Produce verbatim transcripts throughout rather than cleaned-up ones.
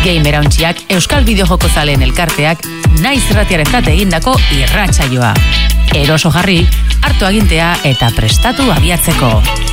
Gamerauntziak Euskal Bideojoko zaleen elkarteak naiz irratiarentzat egindako irratsaioa. Eroso jarri, hartu agintea eta prestatu abiatzeko.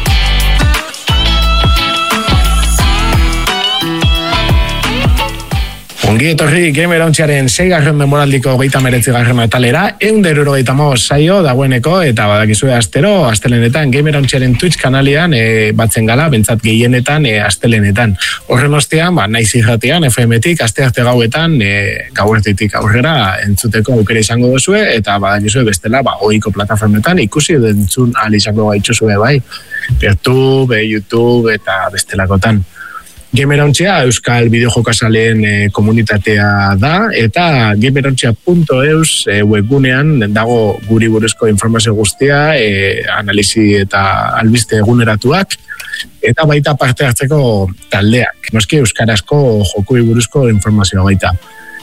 Ongi etorri Gamerauntziaren seigarren denboraldiko hogeita hemeretzigarren atalera, ehun eta hirurogeita hamabost saio dagoeneko eta badakizue astero, astelenetan Gamerauntziaren Twitch kanalian e, batzen gala, bentsat gehienetan e, astelenetan. Horren ostean, ba, naiz irratian, F M-tik, astearte gauetan, e, gauertitik aurrera entzuteko aukera izango duzue, eta badakizue bestela, ba, ohiko plataformetan ikusi entzun ahal izango gaituzue bai, YouTube, YouTube eta bestelakotan. Gamerauntzia Euskal Bideojokazaleen e, komunitatea da eta gamerauntzia punto eus e, webgunean dago guri buruzko informazio guztia, e, analizi eta albiste eguneratuak eta baita parte hartzeko taldeak. Noski euskarazko jokui buruzko informazioa baita.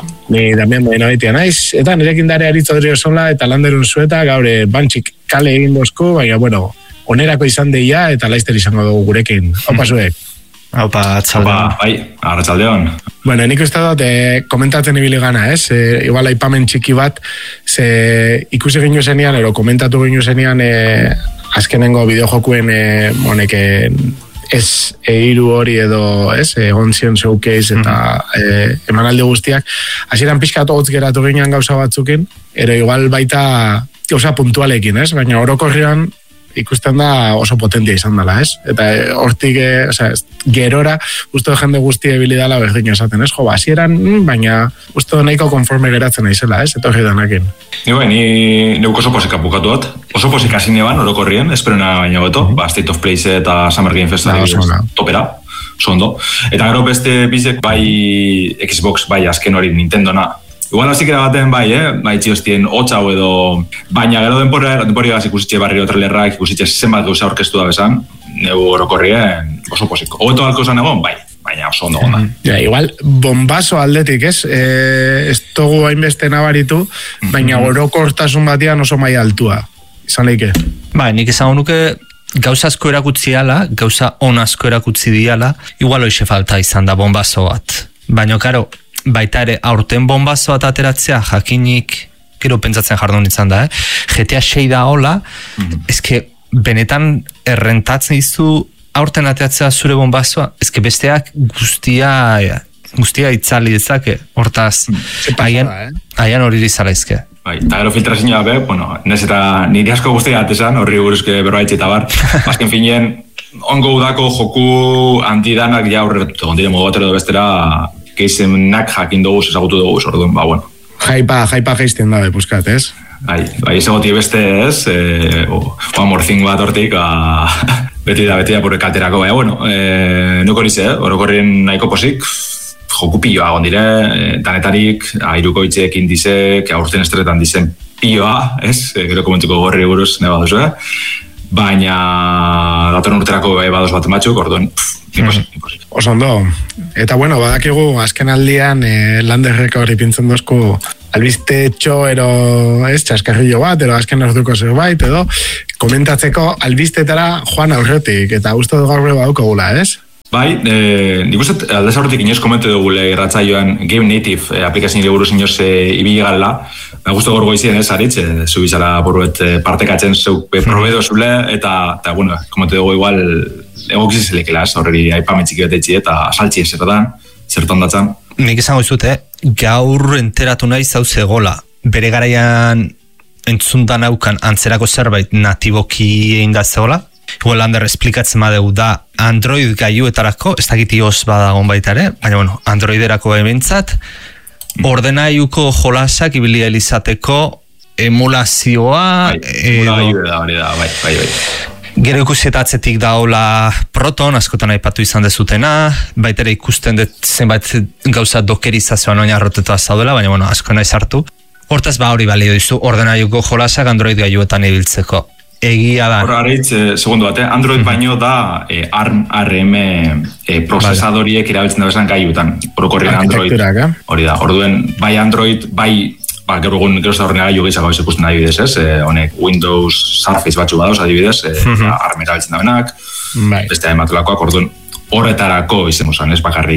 Ni Damian Baina baitia naiz, eta nirekin dare aritzo Odriozola eta Landerun Zueta gaur bantxik kale egin dozku, baina bueno, onerako izan deia eta laizter izango dugu gurekin. Opa zuek. Haupa, atzaldeon. Bai, arratzaldeon. Bueno, nik uste dut, e, komentatzen ibili gana, ez? E, igual aipamen txiki bat, ze ikusi ginu zenian, ero komentatu ginu zenian, e, azkenengo bideojokuen, e, monek, e, ez eiru hori edo, ez? Egon zion showcase eta e, emanaldi guztiak. Hasieran pixkatu gotz geratu ginean gauza batzukin, ero igual baita gauza puntualekin, ez? Baina orokorrian, ikusten da oso potentia izan dela, ez? Eta hortik, e, osea, gerora, uste jende guztia ebili dela berdin esaten, ez? Jo, basieran, baina uste nahiko konforme geratzen naizela, ez? Eta hori danakin. Ni bai, ni neuk oso posik apukatu bat. Oso posik hasi neban, orokorrien, esperona baina beto, ba, State of Play eta Summer Game Fest da, topera, sondo. Eta gero beste bizek bai Xbox, bai azken hori Nintendona, igual azikera baten bai, eh? Bai txiostien hotxau edo... Baina gero denporra, denporri gaz ikusitxe barrio trailerrak, ikusitxe zenbat gauza orkestu da bezan, neu orokorrien oso posiko. Obeto alko esan egon, bai, baina oso ondo gonda. Ja, igual, bombazo aldetik, ez? E, ez togu hainbeste nabaritu, baina orokortasun batian oso mai altua. Izan leike? Bai, nik esan nuke gauza asko erakutzi ala, gauza on asko erakutzi diala, igual hoxe falta izan da bombazo bat. Baina, karo, baita ere, aurten bombazo bat ateratzea, jakinik, gero pentsatzen jardun izan da, eh? G T A sei da hola, mm-hmm. ezke benetan errentatzen izu aurten ateratzea zure bombazoa, ezke besteak guztia, guztia itzali dezake, hortaz, haian mm, hori dizala ezke. Bai, eta gero filtrazioa be, bueno, nez eta niri asko guztia atesan, horri buruzke berroaitxe eta bar, azken finien, ongo udako joku antidanak ja horretu, ondire modu batero bestera, keizenak jakin dugu, ezagutu dugu, orduan, ba, bueno. Jaipa, jaipa geizten dabe, puskat, ez? Bai, bai, ezagoti beste, ez? E, o, one more thing bat hortik, a, beti da, beti da, pure kalterako, baina, bueno, e, nuko nize, eh? Orokorrien nahiko posik, joku pilloa gondire, e, danetarik, airuko itxeekin dizek, aurten estretan dizen pilloa, ez? E, gero komentuko gorri buruz, neba duzu, eh? Baina datorren urterako bai badoz bat batzuk, orduan, niposik, niposik. Oso ondo. Eta bueno, badakigu azken aldian eh, Landerreka hori pintzen dozku albiste txo ero, ez, txaskarrillo bat, ero azken orduko zerbait, edo komentatzeko albistetara joan aurretik, eta uste dugu gaur badauko gula, ez? Bai, eh, nik uste aldez aurretik inoz komentu dugule irratzaioan Game Native eh, aplikazio nire buruz inoz eh, ibili garela. Me gustu gorgo izien ez, aritz, eh, zubizala buruet eh, partekatzen zeuk eh, probedo zule, eta, eta bueno, komentu dugu igual egokiz zelekela, ez, horreri aipametxiki bat etxi eta saltzi ez zertan, zertan datzan. Nik esango izute, gaur enteratu nahi zauze gola, bere garaian entzundan aukan antzerako zerbait natiboki egin da zegoela. Igual Lander esplikatzen badeu da Android gaiuetarako, ez dakit iOS badagon baita ere, baina bueno, Androiderako ebentzat, ordenaiuko jolasak ibili elizateko emulazioa... Bai, emulazioa da, hori da, bai, bai, bai. Gero ikusetatzetik da hola Proton, askotan aipatu izan dezutena, baita ere ikusten dut zenbait gauza dokerizazioan oinarrotetua zaudela, baina bueno, asko nahi sartu. Hortaz ba hori balio dizu, ordenaiuko jolasak Android gaiuetan ibiltzeko. Egia da. Horra haritz, eh, segundu bat, eh? Android mm-hmm. baino da eh, ARM, A R M eh, prozesadoriek erabiltzen da bezan gaiutan. Orokorrien Android. Hori da, orduen, bai Android, bai, ba, gero egun gero horrena gaiu gehiago ikusten adibidez, ez? Eh, honek Windows Surface batzu badoz adibidez, eh, mm-hmm. ARM erabiltzen da benak, bai. Beste hain batulakoak, orduen, horretarako izan, ez bakarrik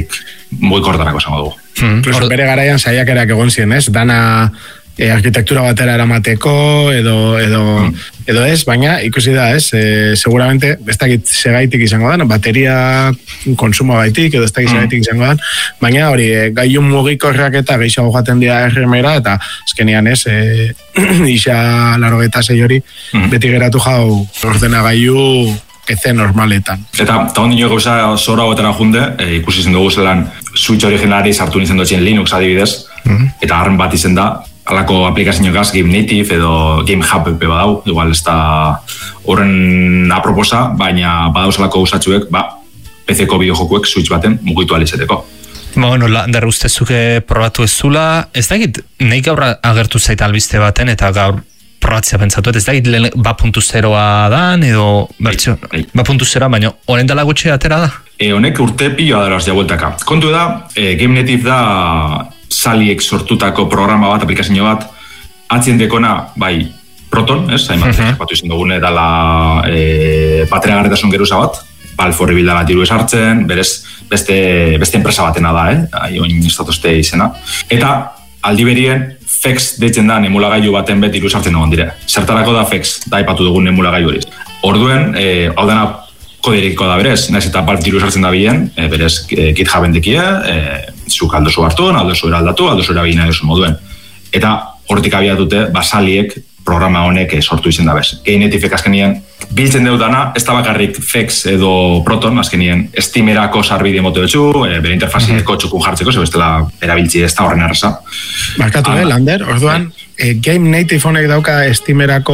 mugikortarako esango dugu. Hmm. Or... Bere garaian saiakerak egon ziren, ez? Dana e, arkitektura batera eramateko edo, edo, hmm. edo ez, baina ikusi da, ez? E, seguramente, ez dakit segaitik izango da, bateria konsumo gaitik, edo ez dakit segaitik hmm. izango da, baina hori, e, gaiun mugikorrak eta gehiago jaten dira erremera, eta azkenian ez, e, isa laro eta zei hori, hmm. beti geratu jau ordena gaiu P C normaletan. Eta, eta ondino gauza zora gotera junde, e, ikusi zen dugu zelan Switch originalari sartu nintzen dutxen Linux adibidez, mm-hmm. eta garren bat izen da, alako aplikazioak Game Native edo Game Hub badau, igual ez da horren aproposa, baina badauz alako usatxuek, ba, P C-ko bideojokuek Switch baten mugitu alizeteko. Ba, bueno, Lander ustezuke probatu ez zula, ez da egit, nahi gaur agertu zaita albiste baten, eta gaur probatzea pentsatu, ez da egit bat puntu zeroa dan, edo bertxo, bat puntu zeroa, baina honen dela gutxe atera da? E, honek urte piloa dara ja bueltaka. Kontu da, e, Game Native da saliek sortutako programa bat, aplikazio bat, atzien dekona, bai, Proton, ez? Hainbat, uh-huh. batu izan dugune dala e, batera garretasun geruza bat, Valve horri bildala diru esartzen, berez, beste, beste enpresa batena da, eh? Aioin estatuzte izena. Eta, aldi berien, Fex deitzen da emulagailu baten beti diru sartzen egon dire. Zertarako da Fex, da ipatu dugun emulagailu hori. Orduen, e, hau dena koderekiko da berez, naiz eta Valve diru sartzen da bilen, e, berez e, GitHuben dekie, e, zuk aldozu hartu, aldozu eraldatu, aldozu erabina edo moduen. Eta hortik abiatute, basaliek programa honek sortu izen da bez. Game Native azkenien biltzen deudana, ez da bakarrik Fex edo Proton, azkenien Steamerako sarbide moto betxu, e, bere interfazieko txukun jartzeko, zebestela erabiltzi ez da horren erraza. Markatu, eh, Lander, orduan, e, Game Native honek dauka Steamerako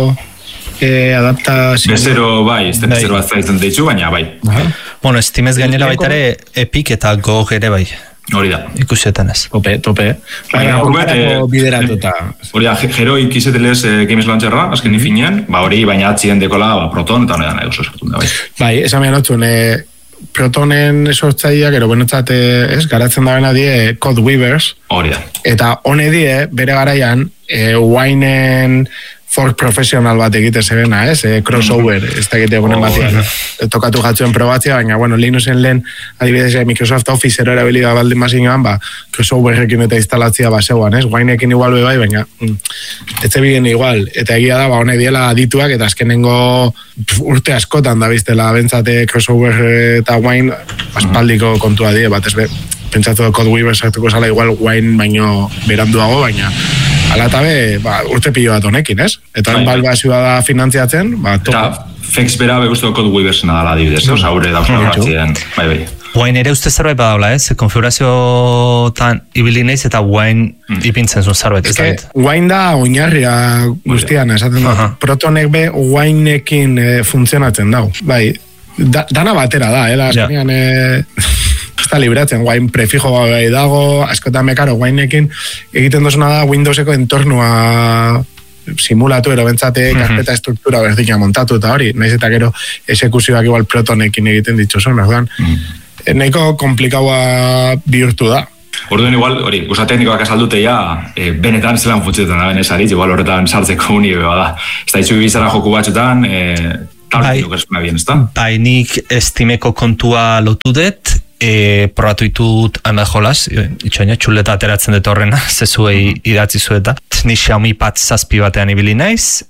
e, adaptazio... Bezero, bai, ez da bezero bat zaitzen deitzu, baina bai. Bueno, Steamez gainera baitare Epic eta Go ere bai. Hori da. Ikusietan ez. Tope, tope. Baina, horretako bideratuta. Hori da, Heroic izetelez eh, Games Launcherra, azken mm-hmm. nifinean, ba hori baina atzien dekola ba, Proton, eta hori da nahi oso sartun da, bai. Bai, esan behar notzun, eh, Protonen sortzaileak, ero benotzat, ez, garatzen da bena die Code Weavers. Hori da. Eta hone die, bere garaian, eh, Winen fork profesional bat egite zebena, ez? E, crossover, ez da egite egunen batean. Oh, tokatu jatzuen probatzea, baina, bueno, Linuxen lehen, adibidez, Microsoft Office ero erabilida baldin mazinoan, ba, crossoverrekin eta instalatzia baseuan, ez? Winekin igual bebai, baina, mm, ez zebigen igual. Eta egia da, ba, honek diela adituak, eta azkenengo pf, urte askotan da biztela, bentsate crossover eta Wine, aspaldiko kontua die, bat ez be, pentsatu Code Weaver sartuko zala igual Wine baino beranduago, baina ala eta be, ba, urte pilo bat honekin, ez? Eta bai, balbazioa da finantziatzen, ba, eta Fex bera beguztuko Code Weaver zena dala adibidez, mm. oza, haure dauzuna batzien, bai, bai. Wine ere uste zerbait badaula, ez? Konfigurazioetan ibili naiz eta Wine mm. ipintzen zuen zerbait, ez da? Wine da oinarria guztian, esaten da. Uh-huh. Protonek be Wineekin e, funtzionatzen dau, bai. Da, dana batera da, eh? Azkenean, yeah. e, está libratzen, Wine prefijo bai dago, askotan mekaro, Wineekin egiten dozuna da Windowseko entornoa simulatu, ero bentsate mm-hmm. karpeta estruktura berdina montatu eta hori, naiz eta gero esekuzioak igual Protonekin egiten dituzun, orduan, mm. nahiko komplikaua bihurtu da. Orduan igual, hori, guza teknikoak azaldute ja, e, benetan zelan funtzetan da benesaritz, igual horretan sartzeko uni beba da. Ez da itxu bizarra joku batxetan, e, tal, bai, bien, ez da? Bai, nik Steameko kontua lotu dut, E, probatu ditut hainbat jolas, itxoina txuleta ateratzen dut horrena, zezuei idatzi zueta. Ni Xiaomi Pad zazpi batean ibili naiz,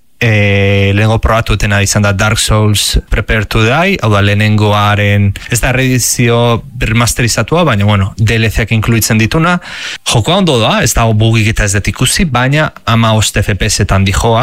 e, lehenengo probatu etena izan da Dark Souls Prepare to Die, hau da lehenengoaren, ez da reedizio remasterizatuta, baina bueno, D L C-ak inkluitzen dituna. Jokoa ondo da, ez da bugik eta ez dut ikusi, baina ama oste F P S-etan dijoa,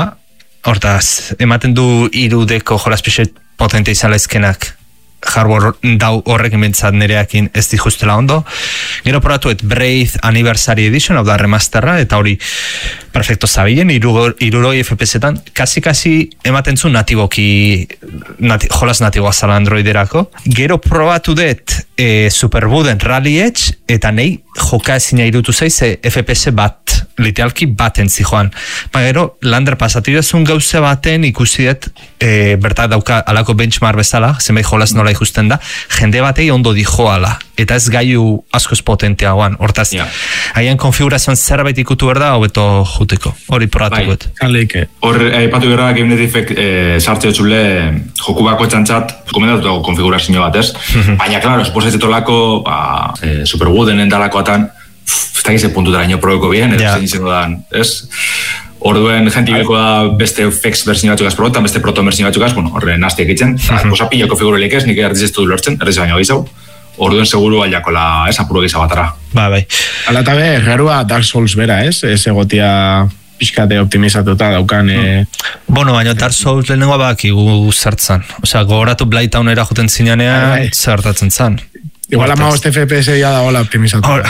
hortaz, ematen du irudeko jolaspixet potente izan laizkenak hardware dau horrekin bentsat nereakin ez di justela ondo. Gero probatuet Braid Anniversary Edition, hau da remasterra, eta hori perfecto zabilen, iruroi F P S-etan, kasi-kasi ematen zu natiboki, nati, jolas natiboa zala Androiderako. Gero probatu dut e, Superbuden Rally Edge, eta nei joka ezina irutu zaize F P S bat, literalki baten zijoan. Ba gero, Lander pasatu duzun gauze baten ikusi dut, e, bertak dauka alako benchmark bezala, zenbait jolas nola ikusten da, jende batei ondo dijoala, eta ez gaiu askoz potenteagoan. Hortaz, Ja. haien konfigurazioan zerbait ikutu behar da, hobeto juteko. Hori probatu gut. Kaleike. Hor, aipatu gara Game Native e, sartze txule joku bako txantzat komendatu konfigurazio bat, ez? Baina, klaro, esposaizetolako, ba, e, supergooden endalakoatan, ez da gize puntutara ino probeko bien, edo Ja. zein izango dan, ez? Orduen, jenti bilko da beste fix versión batzukaz probetan, beste proto versión batzukaz, bueno, horre nastiak itzen, posa pila konfigurelik ez, nik erdiz ez du lortzen, erdiz baino gizau, orduen seguru baiakola, ez, apuro giza batara. Ba, bai. Ala eta be, garua Dark Souls bera, ez? Ez egotia pixkate optimizatuta daukan... E... Bueno, baina Dark Souls lehenengoa bakigu zertzan. Osea, gogoratu Blighttownera joten zineanean Bai, bai. zertatzen zan. Igual amagost F P S ya da hola optimizatu. Hora.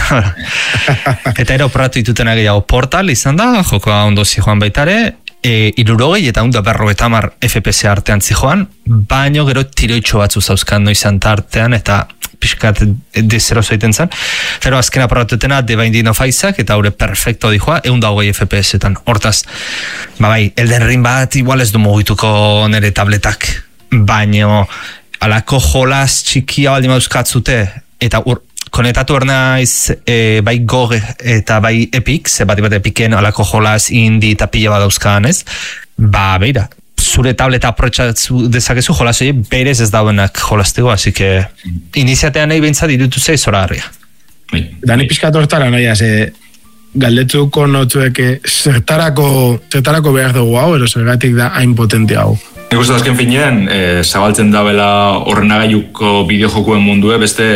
Eta ero operatu ditutenak gehiago Portal izan da, jokoa ondo zijoan baitare, e, irurogei eta ondo berrogeita hamar F P S artean zijoan, baino gero tiroitxo batzu zauzkan noizan tartean, eta pixkat de zero zaiten zen. Zero azken aparatutena The Binding of Isaac, eta haure perfecto dijoa, egun da hogei F P S-etan. Hortaz, ba bai, Elden Ring bat igual ez du mugituko nere tabletak, baino alako jolas txikia baldin mauzkatzute, eta ur, konetatu ernaiz e, bai G O G eta bai Epic, ze bat bat Epicen alako jolas indie eta pila bat dauzkan, ez? Ba, beira, zure tableta aprotxatzu dezakezu jolas hori berez ez dauenak jolastego, así que iniziatean nahi behintzat irutu zei zora harria. Dani pixkat hortara nahi, ze galdetuko notueke zertarako, zertarako behar dugu hau, ero zergatik da hain potente hau. Nik uste azken finean, e, zabaltzen dabela horrenagailuko bideojokuen mundue beste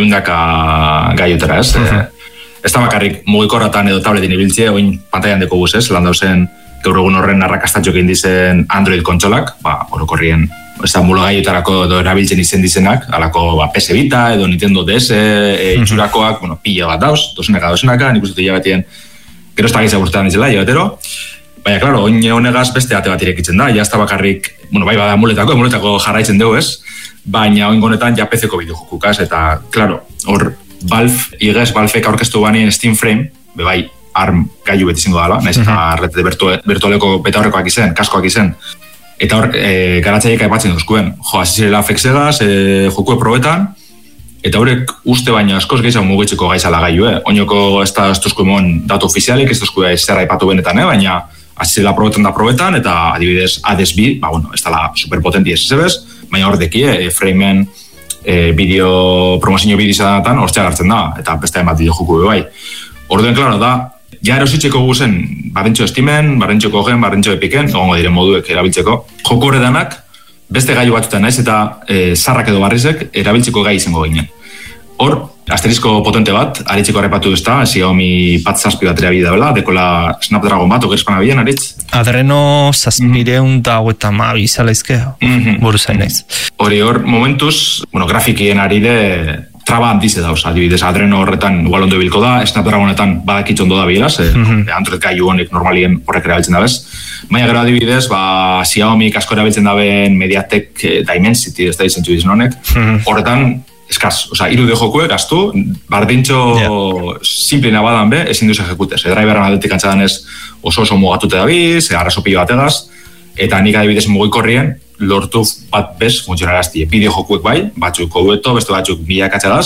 eundaka gaiotera, ez? Uh -huh. e, ez da bakarrik mugikorratan edo tabletin ibiltzie, oin pantailan deko guz, ez? Lan dauzen gaur egun horren arrakastatxok indizen Android kontsolak, ba, orokorrien, ez da mulo gaiotarako edo erabiltzen izen dizenak, alako ba, P S Vita edo Nintendo D S, e, itxurakoak, bueno, pila bat dauz, dozenaka, dozenaka, nik uste hilabetien, gero ez da gizia guztetan dizela, hilabetero. Baina, klaro, oin honegaz beste ate bat irekitzen da, ja ez da bakarrik, bueno, bai bada muletako, muletako jarraitzen dugu ez, baina oin honetan ja P C-ko bideojokukaz, eta, klaro, hor, Valve, igez, Valvek aurkeztu banien Steam Frame, be bai, arm gaiu beti zingo dala, nahiz eta rete virtualeko betaurrekoak izen, kaskoak izen, eta hor, e, garatzaiek aipatzen duzkuen, jo, azizirela fexegaz, e, jokue probetan, eta horrek uste baina askoz gehiago mugitzeko gaizala gaiu, eh? Oinoko ez da ez duzku emon datu ofizialik, ez duzku zerra ipatu benetan, eh? Baina azizela probetan da probetan, eta adibidez Hades bi, ba, bueno, ez dala superpotenti ez ezebez, baina hor deki, eh? Frameen e, bideo, promozio bidizadatan hor txagartzen da, eta beste emat bideo joku bai. Orduen, klaro, da, ja erositzeko guzen, barrentxo Steamen, barrentxo Gogen, barrentxo Epicen, egongo diren moduek erabiltzeko, joko horredanak, beste gaiu batzutan naiz eta e, zarrak edo barrizek erabiltzeko gai izango ginen. Hor, asterisko potente bat, aritzeko arrepatu duzta, Xiaomi Pad zazpi bateria bidea bela, dekola Snapdragon bat, ogerzpan abian, aritz? Adreno zazpireun da eta mabi izala izke, buruzain naiz. Hori hor, momentuz, bueno, grafikien ari de traba handize dauz, adibidez, Adreno horretan igual ondo bilko da, Snapdragonetan badakitz ondo da bielaz, mm -hmm. Android gaiu honik normalien horrek erabiltzen dabez. Baina gero adibidez, ba, Xiaomi asko erabiltzen daben Mediatek eh, Dimensity, ez da izan txudizen honek, mm -hmm. horretan, eskaz, oza, irude jokue gaztu, bardintxo yeah. simplina badan be, ezin duz ejekutez. Driveran aldetik antzadan ez oso oso mugatute dabiz, arraso pilo bategaz, eta nik adibidez mugikorrien, lortu bat bez funtzionarazti. Bideo jokuek bai, batzuk hobeto, beste batzuk bilakatxagaz,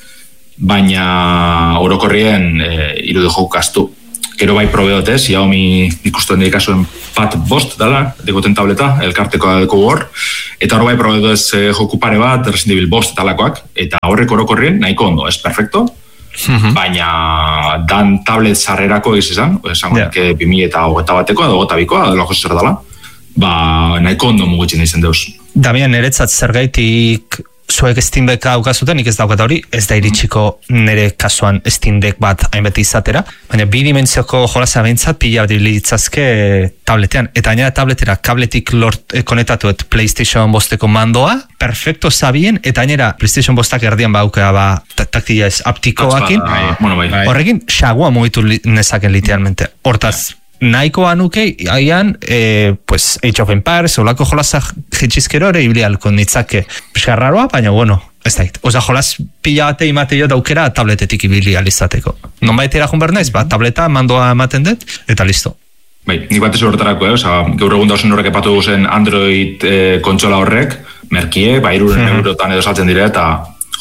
baina orokorrien e, irude joku gaztu. Gero bai probeote, Xiaomi ikusten dedikazuen Pad bost dala, dekoten tableta, elkartekoa deko hor, eta hor bai probeote e, joku pare bat, Resident Evil bost talakoak, eta horrek orokorrien nahiko ondo, ez perfecto, mm-hmm. baina dan tablet zarrerako izan, esan yeah. que bi mila eta hogeita bateko, edo hogeita bikoa, edo lako zer dala, ba nahiko ondo mugitzen izan deuz. Damian, niretzat zergaitik zuek Steam Deck aukazuten, nik ez daukat hori, ez da iritsiko nire kasuan Steam Deck bat hainbeti izatera, baina bi dimentsioko jolasa behintzat pila ditzazke tabletean, eta gainera tabletera kabletik lort konetatuet PlayStation bosteko mandoa, perfecto zabien, eta gainera PlayStation bostak erdian baukea ba taktila ez aptikoakin, horrekin xagua mugitu nezaken literalmente, hortaz, nahiko anuke, aian, e, pues, Age of Empires, olako jolazak jetxizkero ere ibili alko nitzake xarraroa, baina, bueno, ez da, oza, jolaz pila bate imate jo daukera tabletetik ibili alizateko. Non baitera jun bernaiz, ba, tableta mandoa ematen dut, eta listo. Bai, nik bat ez horretarako, eh? Oza, gaur egun dausen horrek epatu guzen Android eh, kontsola horrek, merkie, ba, iruren mm-hmm. eurotan edo saltzen dire, eta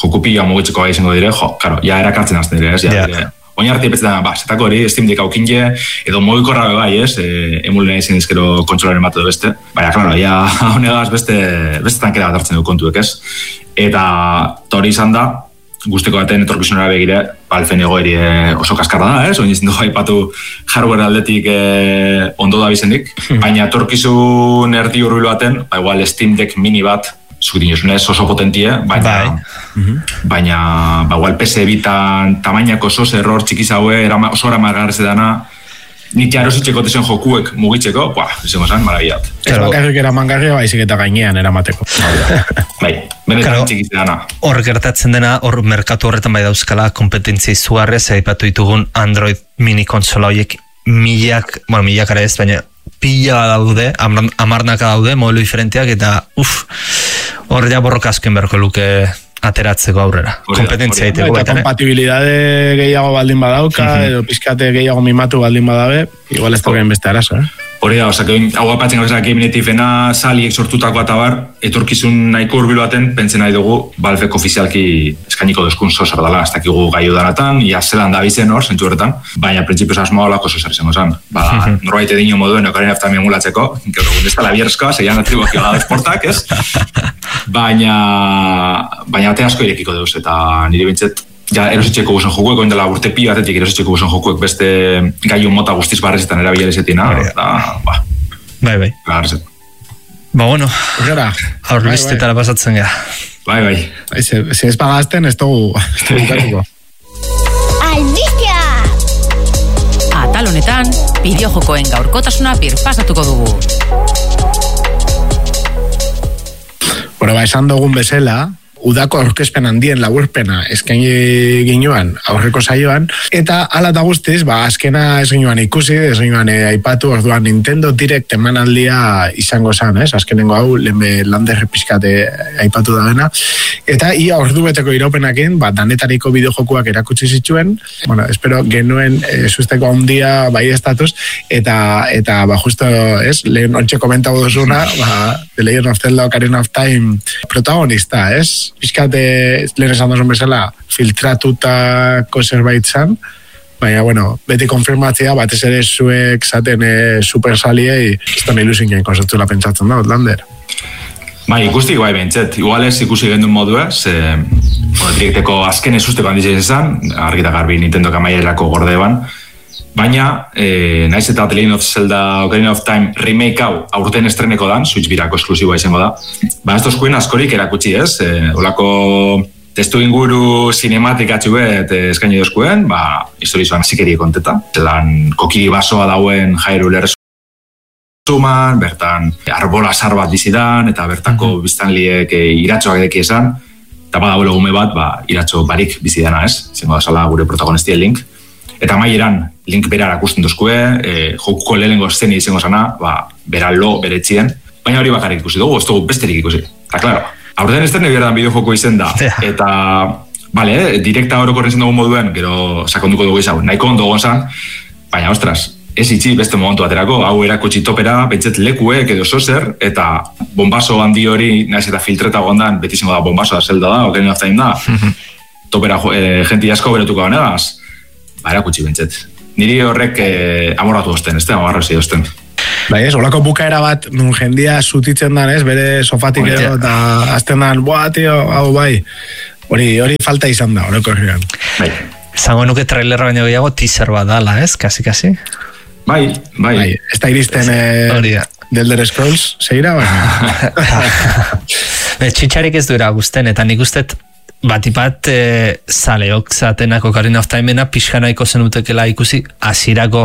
jokupia mugitzeko gai izango dire, jo, karo, ja erakartzen azten dire, ez, ja, yeah. Oin arte ipetzetan, ba, zetako hori, Steam Deck aukinge, edo mogikorra bai, ez, e, emulen egin izkero kontsolaren bat edo beste. Baina, klaro, ja, honegaz beste, beste tankera bat hartzen du kontuek, ez. Eta, hori izan da, guzteko baten etorkizunera begire, Valven egoeri e, oso kaskarra da, ez, oin izan du haipatu hardware aldetik e, ondo da bizenik, baina etorkizun erdi urbil baten, ba, igual Steam Deck mini bat, zukin josunez oso potentie, baina, baina ba, igual P S bitan tamainako oso error txikizaue, oso eramargarrez edana, nik jarositzeko tezen jokuek mugitzeko, buah, izango zen, marabillat. Ez bakarrik eramangarria, baizik eta gainean eramateko. Bai, benetan txikiz edana. Hor gertatzen dena, hor merkatu horretan bai dauzkala kompetentzia izugarrez, aipatu ditugun Android mini konsola horiek milak, bueno, milak ara ez, baina pila daude, amarnaka daude, modelo diferenteak, eta uff, hor ja borroka asken berko luke ateratzeko aurrera. Kompetentzia egiteko. Eta kompatibilidade gehiago baldin badauka, edo pizkate gehiago mimatu baldin badabe, igual ez dagoen beste arazo, eh? Hori da, osak, hau apatzen gauzak gabinetifena, saliek sortutako eta bar, etorkizun nahiko urbil baten, pentsen nahi dugu, Valvek ofizialki eskainiko dozkun sosar dela, ez dakigu gai udanatan, ia zelan da bizen hor, zentzu horretan, baina prinsipioz asmoa olako sosar izango zen. Ba, norbait edino moduen, okaren aftan emulatzeko, gero, ez da la bierrezkoa, zeian atribuak jola esportak, ez? Baina, baina ate asko irekiko deuz, eta niri bintzet, ja, erositxeko guzen jokuek, oin dela urte pi batetik erositxeko guzen jokuek beste gaiun mota guztiz barrezetan erabilerezetina, eta, ba, bai, bai. Barrezet. Ba, bueno, Gera, aur listetara pasatzen gara. Bai, bai. Se, se ez pagazten, ez dugu, ez dugu katuko. Albistea! Atal honetan, bideojokoen gaurkotasuna birpasatuko dugu. Bueno, ba, esan dugun bezala, udako aurkezpen handien laburpena eskaini ginuan aurreko saioan, eta hala eta guztiz, ba, azkena ez ginuan ikusi, ez ginuan e, aipatu, orduan Nintendo Direct emanaldia izango zen, ez? Azkenengo hau, lehme lander pizkate aipatu da dena, eta ia ordu beteko iraupenakin, ba, danetariko bideojokuak erakutsi zituen, bueno, espero genuen e, susteko handia bai estatuz, eta, eta ba, justo, ez, lehen ontxe komentago duzuna, ba, The Legend of Zelda Ocarina of Time protagonista, ez? Bizkate, lehen esan dozun bezala, filtratutako zerbait zan, baina, bueno, beti konfirmatzea, batez ere zuek zaten e, super saliei, ez da ilusin gain konzertzula pentsatzen da, Lander. Bai, ikusti bai bentzet, igual ez ikusi gendun modua, ze, bueno, direkteko azken ez uste banditzen izan, argita garbi Nintendo kamaielako gorde ban, baina, eh, naiz eta The Legend of Zelda Ocarina of Time remake hau aurten estreneko dan, Switch birako esklusiboa izango da. Ba, ez tozkuen askorik erakutsi ez, eh, olako testu inguru cinematikatxu bet eh, eskaini dozkuen, ba, historizoan zikeri konteta. Zelan kokiri basoa dauen Hyrule Erresuman, bertan arbola zar bat bizidan, eta bertako mm-hmm. biztanliek eh, iratxoak edeki esan, eta badago gume bat, ba, iratxo barik bizidana ez, zengo da zala gure protagonistien Link. Eta maieran, Link bera erakusten dozkue, e, jokuko lehenengo eszeni izango zana, ba, bera lo beretzien, baina hori bakarrik ikusi dugu, ez dugu besterik ikusi. Eta, klaro, aurten estrene bihardan bideojoko izen da, eta, bale, eh, direkta orokorren zen dugu moduen, gero sakonduko dugu izan, nahiko ondo gonzan, baina, ostras, ez itxi beste momentu baterako, hau erakutsi topera, pentset lekuek edo zozer, eta bombaso handi hori, naiz eta filtreta gondan, beti izango da bombaso da Zelda da, Ocarina of Time da, topera e, jenti asko beretuko ganegaz, ba, erakutsi bentzet. Niri horrek eh, amorratu osten, ez da, amarrozi osten. Bai ez, olako bukaera bat, nun jendia zutitzen dan, ez, bere sofatik edo, eta azten dan, boa, tio, hau, bai, hori, hori falta izan da, horreko herrian. Bai. Zango nuke trailerra baino gehiago teaser bat dala, ez, kasi-kasi? Bai, bai. Bai, ez da iristen eh, The Elder Scrolls, zeira, baina. Txitxarik ez duera guzten, eta nik ustet, batipat e, zaleok zatenako Ocarina of Time-ena pixka nahiko zenutekela ikusi hasierako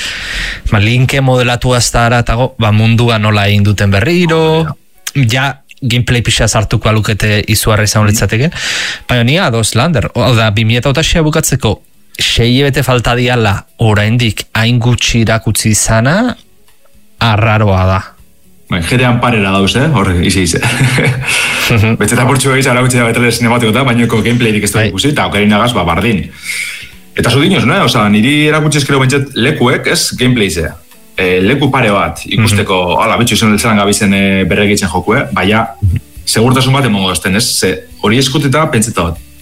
ba, linke modelatu azta aratago, ba, mundua nola egin duten berriro, ja gameplay pixa sartuko alukete izuarra izan litzateke, baina ni ados Lander, hau da, bi mila hogeita bukatzeko sei bete falta diala oraindik hain gutxi irakutsi izana, arraroa da. Bai, jetean parera dauz, eh? Horre, izi, izi. Betzeta portxua izan erakutsi da betele cinematikota, bainoko gameplayrik ez da ikusi, eta Ocarina gaz, ba, bardin. Eta zu dinoz, no? Osa, niri erakutsi eskero bentzet lekuek, ez, gameplayzea. E, leku pare bat, ikusteko, mm-hmm. ala, bitxu izan eltzelan gabizen e, berregitzen jokue, baina, segurtasun bat emongo dozten, ez? Ze, hori eskuteta, pentseta bat,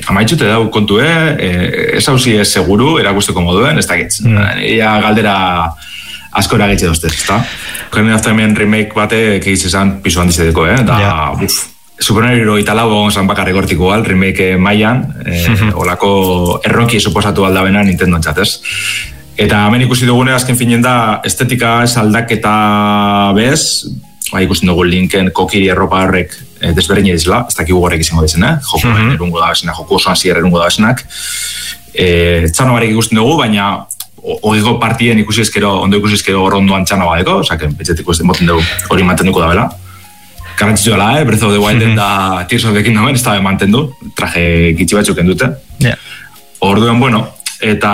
amaitzute dau kontue, eh, ez hauzi ez seguru, erakusteko moduen, ez dakit. Mm. Ia galdera asko eragitxe doztez, ez da? Ocarina of Time remake bate, egiz esan piso handizedeko, eh? Da, yeah. Buf, Superhero italau egon zan bakarrik hortik igual, remake mailan, eh, olako erronki suposatu aldabena Nintendo txatez. Eta hemen ikusi dugune azken finen da estetika ez aldaketa bez, ba, ikusten dugu Linken kokiri erropa horrek e, desberdin edizela, ez dakigu horrek izango dizen, eh? Joku mm -hmm. erungo da besenak, joku osoan zier erungo da besenak. E, txano barik ikusten dugu, baina hogiko partien ikusi ezkero, ondo ikusi ezkero hor ondoan txano badeko, osaken, petxetik ikusten boten dugu hori mantenduko da bela. Garantzitu dela, eh? Breath of the Wilden mm -hmm. da Tears of the Kingdomen, ez da mantendu, traje gitxi batzuk endute. Yeah. Orduen, bueno, eta,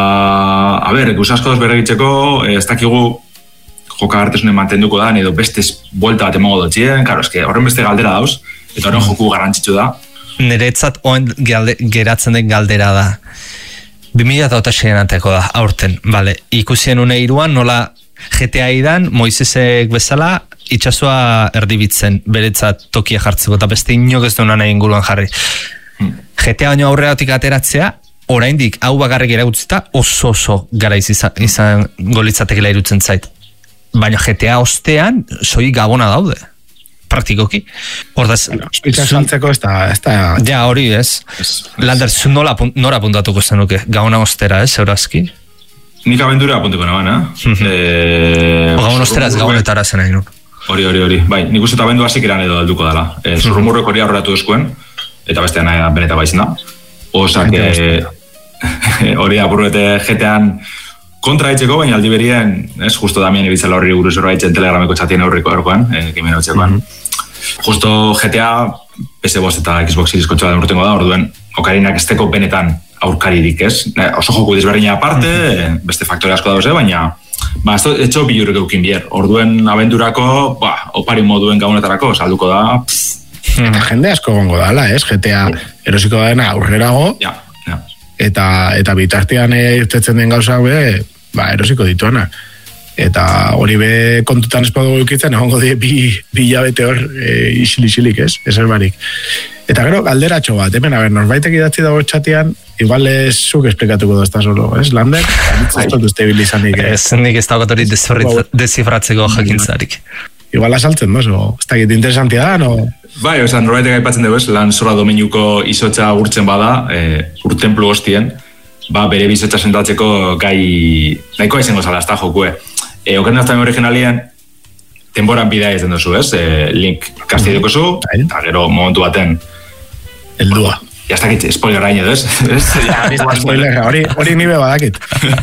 a ber, ekus asko doz berregitzeko, ez dakigu jokagartasunen mantenduko da, edo beste buelta bat emango dutxien, karo, eske horren beste galdera dauz, eta horren joku garrantzitsu da. Niretzat oen geratzen den galdera da. bi mila seian ateko da, aurten, bale, ikusien une iruan, nola G T A idan, Moisesek bezala, itxasua erdibitzen, beretzat tokia jartzeko, eta beste inok ez duena nahi inguruan jarri. Hmm. G T A baino aurreatik ateratzea, oraindik hau bakarrik eragutzita oso oso garaiz izan, izan golitzatekela irutzen zait. Baina G T A ostean soi gabona daude, praktikoki. Ordaz, Espitza saltzeko ez da... Ja, hori ez. Lander, zu nola, nora puntatuko zenuke, gabona ostera ez, eurazki? Nik abendura apunteko naban, eh? eh gabona ostera ez gabonetara zen nahi nun. Hori, hori, hori. Bai, nik uste eta abendu hasik eran edo alduko dela. E, Zurrumurrek hori aurreratu eskuen, eta beste nahi beneta baizena. Osak, hori apurrete jetean kontra etxeko, baina aldi berien, ez, justo damien ibitzela horri buruz horra etxen telegrameko txatien aurriko aurkoan, e, kemena etxekoan. Mm -hmm. Justo G T A, P S bost eta Xbox Series kotxoa den urtengo da, orduen, okarinak esteko benetan aurkaririk, ez? Oso joku dizberdina aparte, mm -hmm. beste faktore asko dauz, baina ba, ez etxo bilurrik eukin bier. Orduen abendurako, ba, opari moduen gabonetarako, salduko da. Eta jende asko gongo dala, ez? G T A erosiko dena aurrerago, ja, ja. Eta, eta bitartean irtetzen den gauzak be, ba, erosiko dituanak. Eta hori be kontutan espadu eukitzen, egongo die bi, bi jabete hor e, isil-isilik, ez? Ez barik. Eta gero, galderatxo bat, hemen, a ber, norbaitek idatzi dago txatian, igual ez zuk esplikatuko dozta solo, ez, Lander? Ez dut uste bilizanik, eh? Ez, nik ez dago hori desifratzeko jakintzarik. Igual asaltzen, no? Ez dakit interesantia da, no? Bai, oza, norbaitek aipatzen dugu, ez, lan sola domeinuko izotza gurtzen bada, e, urtemplu hostien, ba, bere bizotza sentatzeko gai, nahikoa izango zala, ez da jokue. E, Ocarina of Time originalien, denboran bidea ez den duzu, ez? E, link kasti duko zu, eta gero momentu baten... Eldua. Ja, ez dakit, spoiler hain edo, ez? Spoiler, hori, hori nibe badakit.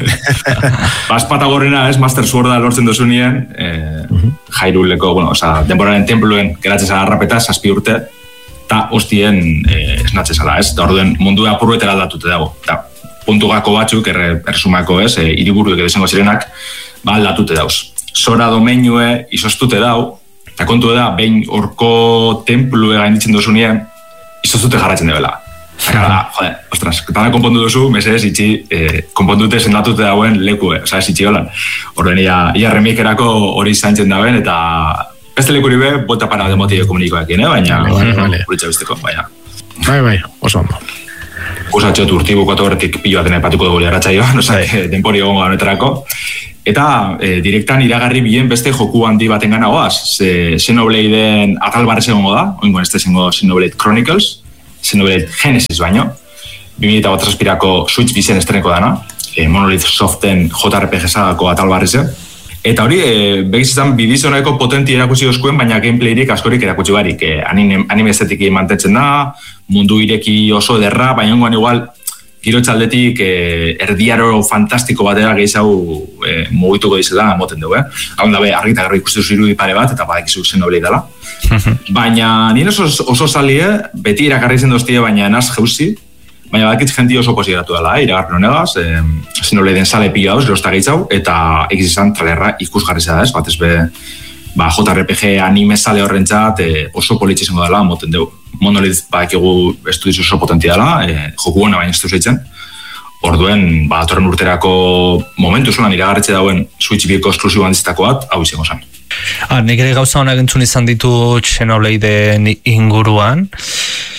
Bazpata gorrena, ez? Master Sworda lortzen duzu nien, e, uh -huh. Jairuleko, bueno, oza, denboraren templuen geratzen zala rapeta, zazpi urte, eta hostien e, esnatzen zala, ez? Da orduen mundu apurruetera aldatute dago. Da, puntu gako batzuk, erre, ersumako, ez? E, iriburuek edo izango zirenak, ba, aldatute dauz. Zora domeinue izostute dau, eta kontu da, behin orko templue gainditzen duzu nien, izostute jarratzen debela. Eta da, jode, ostras, tala konpondu duzu, mesedez, itxi, eh, konpondute sendatute dauen lekue, oza, ez itxi holan. Horren, ia, ia remikerako hori zaintzen dauen, eta beste lekuri be, bota para demotio komunikoekin, eh? Baina, buritza bizteko, baina. Bai, bai, oso ondo. Usatxot urtibuko horretik pilo baten epatuko dugu leratzaioa, no sé, denpori egongo honetarako. Eta e, direktan iragarri bien beste joku handi baten gana goaz. Xenobladeen atal barrez egongo da, oingoan ez zengo Xenoblade Chronicles, Xenoblade Genesis baino, bi mila zazpirako Switch bizen estreneko dana, e, Monolith Soften J R P G sagako atal barreze. Eta hori, e, begiz izan bidizioneko potenti erakutsi dozkuen, baina gameplayrik askorik erakutsi barik. E, anime, anime estetik mantentzen da, mundu ireki oso ederra, baina ongoan igual, girotxaldetik eh, erdiaro fantastiko batera gehiago eh, mugituko dizela moten dugu, eh? Hau da be, argita garro ikustu zirudi pare bat, eta badakizu Xenoblade dela. Baina nien oso, oso salie, beti irakarri zen doztie, baina enaz jeuzi, baina badakitz jenti oso posigeratu dela, eh? Iragarri honegaz, eh, Xenobladeen sale pila dauz, erosta gehiago, eta egiz izan tralerra ikusgarri zeda, ez? Bat ez be, ba, J R P G anime sale horrentzat eh, oso politxe izango dela moten dugu. Monolith badakigu estudiz oso potentia dela, e, joku gona baina estu zeitzen. Orduen, ba, atorren urterako momentu zuelan iragarretxe dauen Switch birko esklusibo handizitako bat, hau izango zen. Ah, nik ere gauza honak entzun izan ditu Xenoblade inguruan.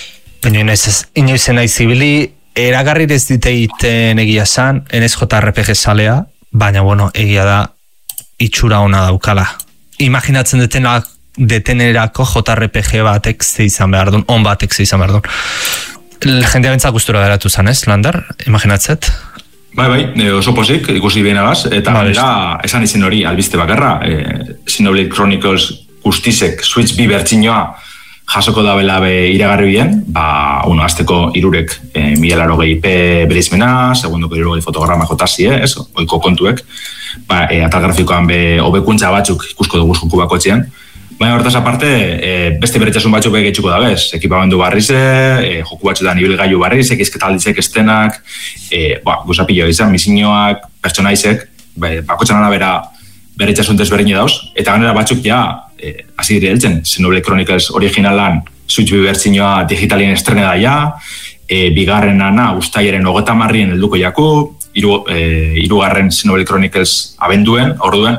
Baina inoiz, inoiz nahi zibili, eragarri ez dite iten egia san, enez J R P G salea, baina bueno, egia da itxura ona daukala. Imaginatzen detena, detenerako J R P G batek ze izan behar duen, on batek ze izan behar duen. Jendea bentzak gustura geratu zan, ez, Lander? Imaginatzet? Bai, bai, oso posik, ikusi benagaz, eta Vale. gara, esan izen hori, albiste bakarra, e, Xenoblade Chronicles guztizek Switch bi bertxinoa jasoko da bela be iragarri bien, ba, uno, azteko irurek e, mila laro gehi P bereizmena, segundoko irurogei fotograma jotasi, eh, ez, oiko kontuek, ba, e, atal grafikoan be hobekuntza batzuk ikusko dugu joku bakotxean, baina hortaz aparte, e, beste beretxasun batzuk begetxuko da bez, ekipamendu barrize, e, joku batzuetan ibilgailu barrize, izketaldizek estenak, e, ba, guzapillo izan, misioak, pertsonaizek, be, bakotxan arabera beretxasun desberdin dauz, eta ganera batzuk ja, e, hasi dire heltzen, Xenoblade Chronicles originalan Switch bi bertsioa digitalien estrene da ja, e, bigarren ana ustaiaren hogeta marrien helduko jaku, iru, e, irugarren Xenoblade Chronicles abenduen, orduen,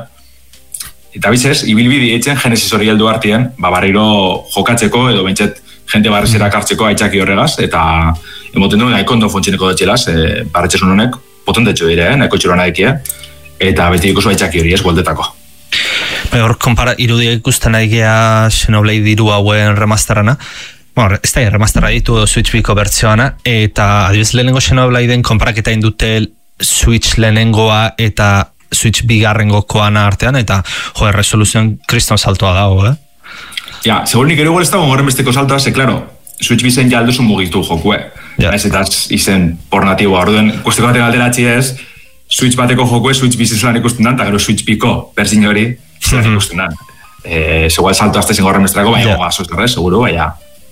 eta bizez, ibilbidi eitzen Genesis hori heldu hartien, ba, barriro jokatzeko edo bentset jente barrizera kartzeko aitzaki horregaz, eta emoten du nahiko ondo fontxineko dutxelaz, e, barretxesun honek potentetxo dire, eh, nahiko txuran adekia, eta beti ikusu aitzaki hori ez gualdetako. Bai, hor, konpara, irudia ikusten aigea Xenoblade diru hauen remasterana, bueno, ez da remasterra ditu Switch biko bertzioana, eta adibidez lehenengo Xenobladeen konparaketa indute Switch lehenengoa eta Switch bigarrengokoana artean, eta jo, resoluzioan kriston saltoa dago, eh? Ja, segur nik ere igual ez dago horren besteko saltoa, ze, klaro, Switch bizen ja alduzun mugitu jokue. Ja. Ez eta izen por natiboa, orduen, kusteko baten alderatzi ez, Switch bateko jokue, Switch bizen zelan ikusten dan, eta gero Switch biko, berzin hori, zelan ikusten dan. E, Segual salto azte zen horren bestrako, baina Ja. gazoz garrez, seguro, baina.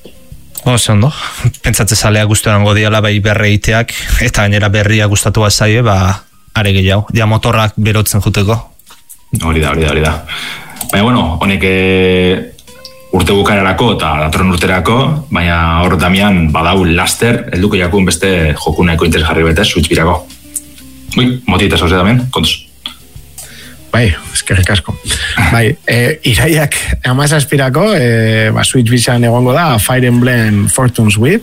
Oso ondo, pentsatze zalea guzturango diala bai berreiteak, eta gainera berria gustatu bazaie, ba, are gehiago, ja motorrak berotzen juteko. Hori da, hori da, hori da. Baina, bueno, honek e, urte bukararako eta datorren urterako, baina hor Damian badau laster, helduko jakun beste jokuneko interesgarri bete, Switch birako. Ui, motita zauze Damian, kontuz. Bai, eskerrik asko. Bai, e, iraiak amazazpirako, e, ba, Switch bizan egongo da Fire Emblem Fortune's With,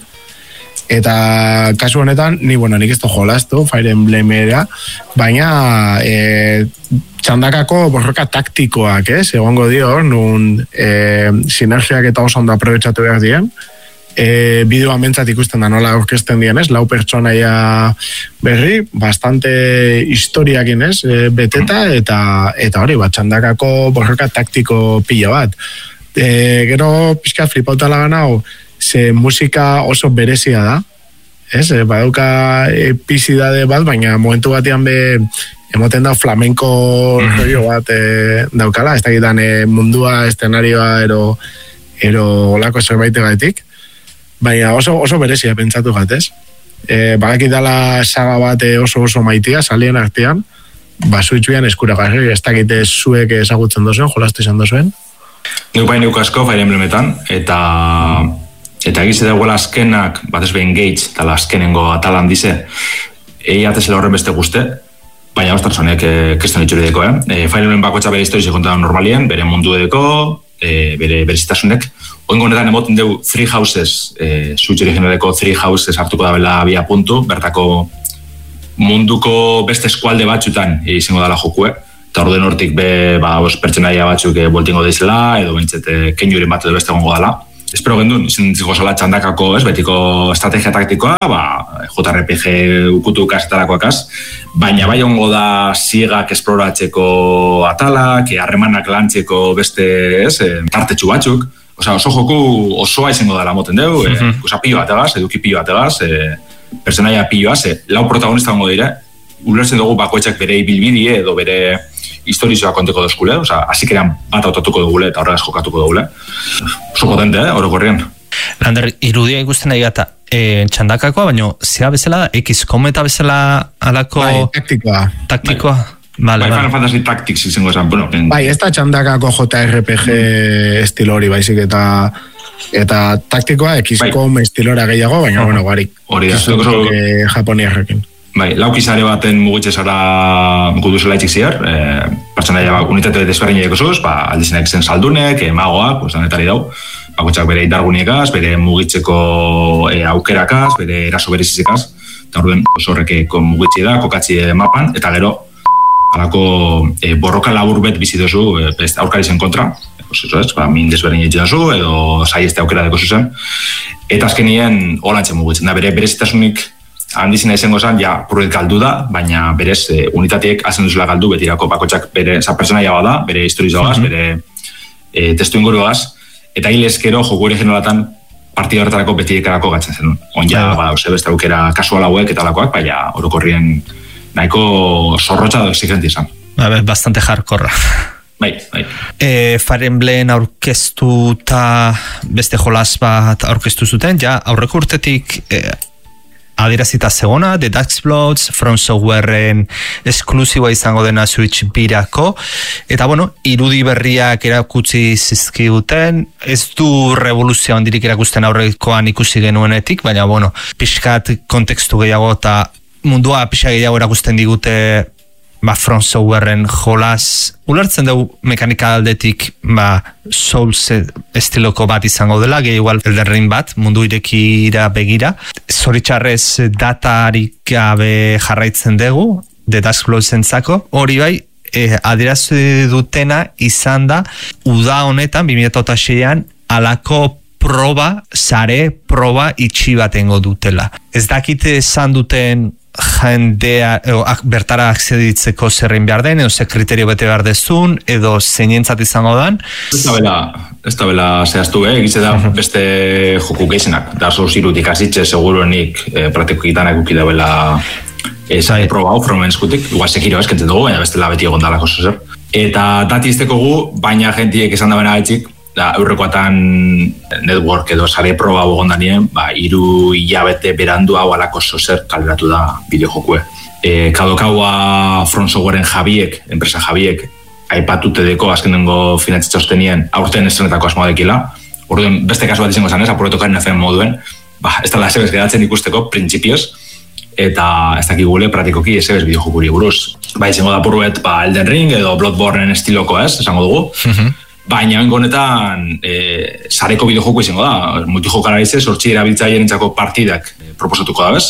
eta kasu honetan, ni, bueno, nik ez du jolaztu Fire Emblemera, baina e, txandakako borroka taktikoak, ez? Egongo dio, nun e, sinergiak eta oso ondo aprobetsatu behar dien, e, bideoan bentsat ikusten da nola orkesten dien, ez? Lau pertsonaia berri, bastante historiakin, ez? E, beteta, eta eta hori, bat txandakako borroka taktiko pila bat. E, gero, pixka flipautala ganau, ze musika oso berezia da, ez? E, badauka epizidade bat, baina momentu batean be emoten da flamenko rollo bat e, daukala, ez dakitan e, mundua, eszenarioa, ero, ero olako zerbaitegatik, baina oso, oso berezia pentsatu gatez. E, Bagakit dala saga bat e, oso oso maitia, salien artean, ba Switch-bian eskuragarri, ez dakite zuek ezagutzen dozuen, jolastu izan dozuen. Nik bai neuk asko Fire Emblemetan, eta eta egize dagoela azkenak, bat ez behin Gage, eta azkenengo atalan dize, egi atezela horren beste guzte, baina ostras honek eh, kriston itxuri deko, eh? E, Fire Emblem bakotxa bere historia kontan normalien, bere mundu deko, e, bere berezitasunek. Oingo honetan emoten dugu Three Houses, e, Switch originaleko Three Houses hartuko da bela bia puntu, bertako munduko beste eskualde batzutan izango dela jokue, eta orduen hortik be, ba, os pertsonaia batzuk e, boltingo deizela, edo bentsete keinuren bat edo beste gongo dela. Espero gendun, izan ziko zala txandakako, ez, betiko estrategia taktikoa, ba, J R P G ukutu kasetarakoakaz, baina bai ongo da ziegak esploratzeko atalak, harremanak lantzeko beste, ez, e, tartetxu batzuk, osea, oso joku osoa izango dela moten dugu, e, oza, pilo bategaz, eduki pilo bategaz, e, personaia piloaz, e, lau protagonista ongo dire, ulertzen dugu bakoitzak bere ibilbidie edo bere historizoa konteko dozkule, oza, azikeran bat autotuko dugule eta horregaz jokatuko dugule. Oso potente, eh, orokorrian. Lander, irudia ikusten nahi gata, e, txandakakoa, baina zea bezala da, X COM eta bezala alako Bai, taktikoa. taktikoa? Vale, Bai, vale. Final Fantasy Tactics izango esan, bueno, en... Bai, ez da txandakako J R P G estilo hori baizik, eta eta taktikoa X COM estilora gehiago, baina, bueno, barik. Hori da, Kizu oso- toke japoniarrekin. Bai, laukizare baten mugitze zara guduzela itxik ziar, e, pertsonaia ba, unitate desberdin egosuz, ba, aldizenek zen saldunek, e, magoak, pues, danetari dau, bakotxak bere indarguniekaz, bere mugitzeko e, aukerakaz, bere eraso berezizikaz, eta orduen oso horrek mugitzi da, kokatzi mapan, eta gero alako e, borroka labur bet bizitozu e, aurkarizen kontra, eso es, ba, min desberdin egin dazu, edo saieste aukera deko zuzen, eta azkenien holantzen mugitzen da, bere berezitasunik handizina izango zen, ja, purret galdu da, baina berez e, unitateek hazen duzula galdu, betirako bakotxak bere, za personaia bada, bere historizoagaz, mm-hmm. bere e, testu inguruagaz, eta hilezkero joku originalatan partida horretarako betidekarako gatzen zen. On ja, mm-hmm. badauz, beste aukera kasual hauek eta lakoak, baina orokorrien nahiko zorrotza edo exigente izan. Bastante hardcore. Bai, bai. E, Fire Emblem aurkeztu eta beste jolas bat aurkeztu zuten, ja, aurreko urtetik e, adierazita zegona, The Darksbloods, From Softwareen esklusiboa izango dena Switch birako, eta bueno, irudi berriak erakutsi zizkiguten, ez du revoluzio handirik erakusten aurrekoan ikusi genuenetik, baina bueno, pixkat kontekstu gehiago eta mundua pixka gehiago erakusten digute ba, From Softwareen jolas, ulertzen dugu mekanika aldetik ba, Souls estiloko bat izango dela, gehi igual Elden Ring bat, mundu irekira begira. Zoritxarrez datarik gabe jarraitzen dugu, The Darksbloods entzako, hori bai, eh, adierazu dutena izan da, uda honetan, bi mila seian, alako proba, sare proba itxi batengo dutela. Ez dakite esan duten jendea, edo, bertara akzeditzeko zerrein behar den, edo ze kriterio bete behar dezun, edo zeinentzat izango dan. Ez da bela, ez da bela zehaztu, eh? Egize da beste joku geizenak. Dark Souls irutik azitxe, seguruenik eh, praktikoitanak ukida bela esa proba hau, From eskutik, igual sekiro eskentzen dugu, baina beste labeti egon dalako zer. Eta dati izteko gu, baina jentiek esan da bena gaitzik, da, aurrekoatan network edo sare proba bogondanien, ba, iru hilabete berandu hau alako zozer kaleratu da bideojokue. E, Kadokawa From Softwareen jabiek, enpresa jabiek, aipatute deko azkenengo finantzitzauztenien aurten estrenetako asmoa dekila. Orduan, beste kasu bat izango zanez, apurretokaren azen moduen, ba, ez da lasebez geratzen ikusteko, printzipioz, eta ez dakigule pratikoki esebez bideojokuri buruz. Ba, izango da purruet, ba, Elden Ring edo Bloodborne estiloko ez, esango dugu. Mm-hmm. Baina honetan e, sareko bideojoko izango da, multijokalarize, sortzi erabiltzaileen entzako partidak e, proposatuko da bez,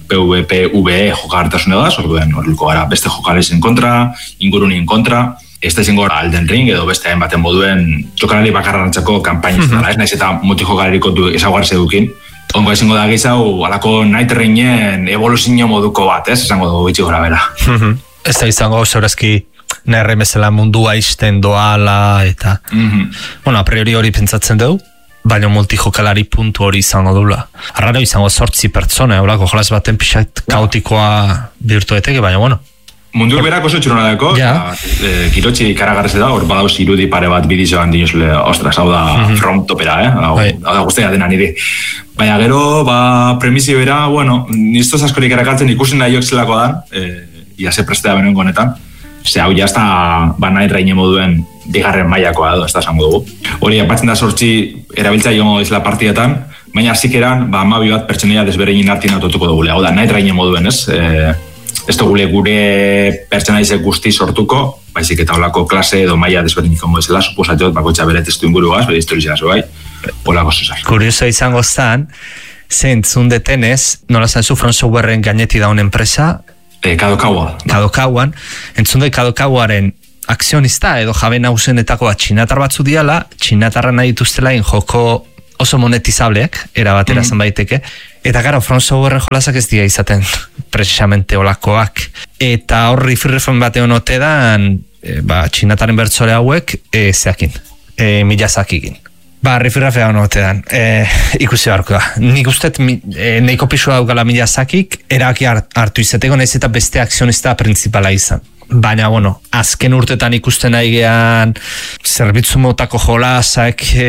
PvPvE jokagartasune da, orduen horreliko gara beste jokalarizen kontra, ingurunien kontra, ez da izango Elden Ring edo beste hainbaten moduen jokalari bakarrantzako kanpaina izan dela, ez naiz eta multijokalariko ezaguarze dukin. Ongo izango da gizau, alako Night Rainen evoluzio moduko bat, ez? Esango dugu bitxi gora bera. Ez da izango, zeurazki nerre bezala mundua izten doala, eta... Mm-hmm. Bueno, a priori hori pentsatzen dugu, baina multijokalari puntu hori izango dula. Arraro izango sortzi pertsona, horako jolas baten pixat kaotikoa bihurtu eteke, baina bueno. Mundu berak oso txurona dako, ja. e, kirotxi karagarrez da, hor badauz irudi pare bat bidizoan dinuzle, ostras, hau da mm-hmm. front topera, eh? hau, hau da guztia dena niri. Baina gero, ba, premisi bera, bueno, niztoz askorik erakartzen ikusten nahi zelako dan, e, ia ze prestea benen honetan, ze hau jazta ba nahi reine moduen bigarren mailakoa edo, ez da esango dugu. Hori, apatzen da sortzi erabiltza jomo izla partidetan, baina zikeran, ba, amabi bat pertsonaia desberein artien autotuko dugule. Hau da, nahi reine moduen, ez? E, ez dugule gure pertsonaizek guzti sortuko, baizik eta holako klase edo maila desberdin ikomo ezela, suposatxot, bakotxa bere testu inguruaz, bere historizia zu bai, holako zuzar. Kurioso izango zan, zentzun detenez, nola zan zu From Softwareen gaineti daun enpresa, E, Kadokawa. Kadokawan, entzun dut Kadokawaren akzionista edo jabe nagusenetako bat txinatar batzu diala, txinatarra nahi dituztelain joko oso monetizableak, erabatera mm-hmm. zenbaiteke, eta gara, From Softwareen jolasak ez dira izaten precisamente olakoak. Eta horri firrefen batean ote dan, e, ba, txinataren bertzore hauek, e, zeakin, e, Miyazakikin. Ba, rifirrafea honotean, e, ikusi beharko da. Nik usteet e, neiko pisua daukala Miyazakik, eraki hartu izeteko, nahiz eta beste akzionista principala izan. Baina, bueno, azken urtetan ikusten nahi gehan zerbitzu motako jolasak, e,